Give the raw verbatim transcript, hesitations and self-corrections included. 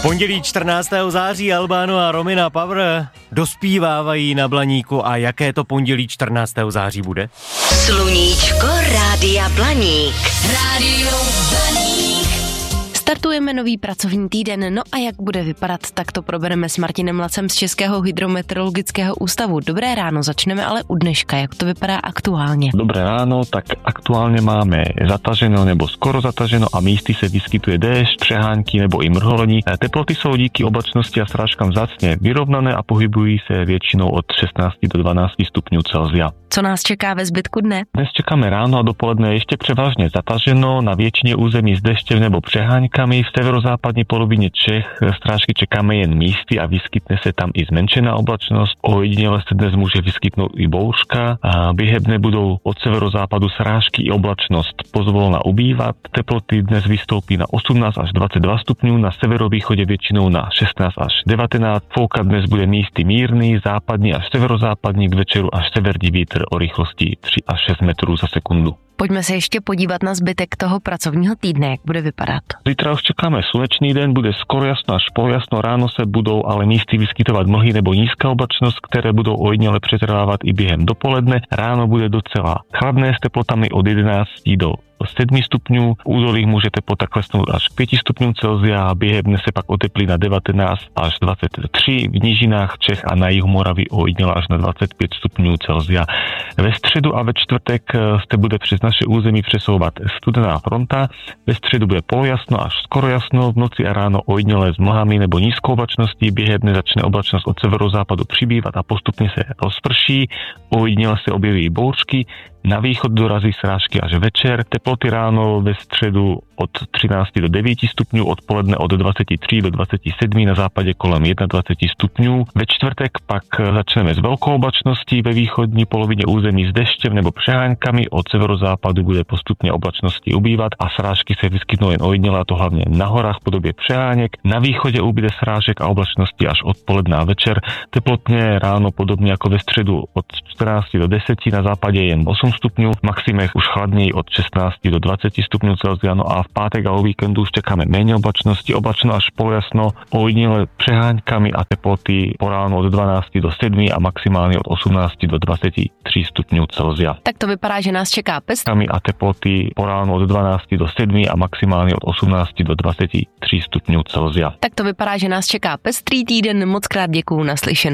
Pondělí čtrnáctého září Albano a Romina Power dospívávají na Blaníku a jaké to pondělí čtrnáctého září bude? Sluníčko Rádia Blaník. Rádio Blaník. Startujeme nový pracovní týden, no a jak bude vypadat, tak to probereme s Martinem Lacem z Českého hydrometeorologického ústavu. Dobré ráno, začneme ale u dneška, jak to vypadá aktuálně. Dobré ráno, tak aktuálně máme zataženo nebo skoro zataženo a místy se vyskytuje déšť, přehánky nebo i mrholení. Teploty jsou díky oblačnosti a srážkám vzácně vyrovnané a pohybují se většinou od šestnáct do dvanáct stupňů Celsia. Co nás čeká ve zbytku dne? Dnes čekáme ráno a dopoledne ještě převážně zataženo, na většině území s deštěm nebo přeháňkami. V severozápadní polovině Čech srážky čekáme jen místy a vyskytne se tam i zmenšená oblačnost. Ojediněle se dnes může vyskytnout i bouřka. A během dne budou od severozápadu srážky i oblačnost pozvolna ubývat. Teploty dnes vystoupí na osmnáct až dvacet dva stupňů, na severovýchodě většinou na šestnáct až devatenáct. Foukat dnes bude místy mírný, západní až severozápadní, k večeru až severní vítr o rychlosti tři až šest metrů za sekundu. Pojďme se ještě podívat na zbytek toho pracovního týdne, jak bude vypadat. Zítra už čekáme slunečný den, bude skoro jasno až polojasno, ráno se budou ale místy vyskytovat mlhy nebo nízká oblačnost, které budou ojediněle přetrvávat i během dopoledne. Ráno bude docela chladné s teplotami od jedenácti do sedmi stupňů, v údolích může teplota klesnout až k pěti stupňům Celsia a během dne se pak oteplí na devatenáct až dvacet tři, v nížinách Čech a na jihu Moravy ojediněle až na dvacet pět stupňů Celsia. Ve středu a ve čtvrtek se bude přes naše území přesouvat studená fronta, ve středu bude polojasno až skoro jasno, v noci a ráno ojediněle s mlhami nebo nízkou oblačností, během dne začne oblačnost od severozápadu přibývat a postupně se rozprší, ojediněle se objeví bouřky, na východ dorazí srážky až večer, teploty ráno ve středu od třinácti do devíti stupňů, odpoledne od dvacet tři do dvacet sedm, na západě kolem dvacet jedna stupňů. Ve čtvrtek pak začneme s velkou oblačností ve východní polovině území s deštěm nebo přeháňkami, od severozápadu bude postupně oblačnosti ubývat a srážky se vyskytnou jen ojediněle, a to hlavně na horách v podobě přeháněk. Na východě ubyde srážek a oblačnosti až odpoledne a večer. Teplotně ráno podobně jako ve středu od čtrnácti do deseti, na západě jen osm stupňů, v maximech už chladněji od šestnácti do dvaceti stupňů Celsia, no a v pátek a o víkendu už čekáme méně oblačnosti, oblačno až polojasno, ojediněle přeháňkami a teploty po ránu od dvanácti do sedmi a maximálně od osmnácti do dvaceti tří stupňů Celsia. Tak to vypadá, že nás čeká pes. A teploty po ránu od dvanácti do sedmi a maximálně od osmnácti do dvaceti tří stupňů Celsia. Tak to vypadá, že nás čeká pestrý týden. Moc krát děkuju, naslyšenou.